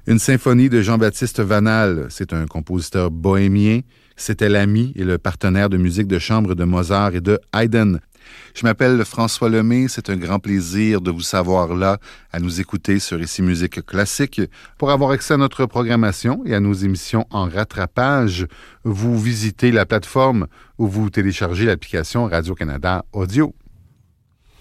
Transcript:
Une symphonie de Jean-Baptiste Vanal, c'est un compositeur bohémien. C'était l'ami et le partenaire de musique de chambre de Mozart et de Haydn. Je m'appelle François Lemay, c'est un grand plaisir de vous savoir là, à nous écouter sur Ici Musique Classique. Pour avoir accès à notre programmation et à nos émissions en rattrapage, vous visitez la plateforme ou vous téléchargez l'application Radio-Canada Audio.